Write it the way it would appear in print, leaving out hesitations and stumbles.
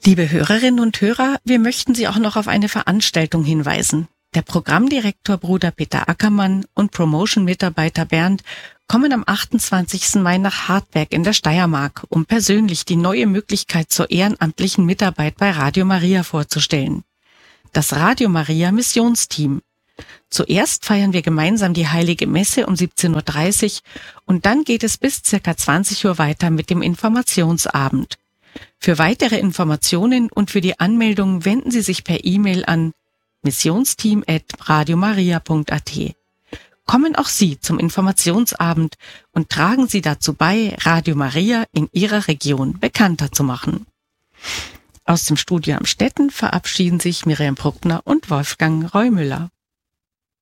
Liebe Hörerinnen und Hörer, wir möchten Sie auch noch auf eine Veranstaltung hinweisen. Der Programmdirektor Bruder Peter Ackermann und Promotion-Mitarbeiter Bernd kommen am 28. Mai nach Hartberg in der Steiermark, um persönlich die neue Möglichkeit zur ehrenamtlichen Mitarbeit bei Radio Maria vorzustellen. Das Radio Maria Missionsteam. Zuerst feiern wir gemeinsam die Heilige Messe um 17.30 Uhr und dann geht es bis ca. 20 Uhr weiter mit dem Informationsabend. Für weitere Informationen und für die Anmeldung wenden Sie sich per E-Mail an missionsteam@radiomaria.at. Kommen auch Sie zum Informationsabend und tragen Sie dazu bei, Radio Maria in Ihrer Region bekannter zu machen. Aus dem Studio Amstetten verabschieden sich Miriam Bruckner und Wolfgang Reumüller.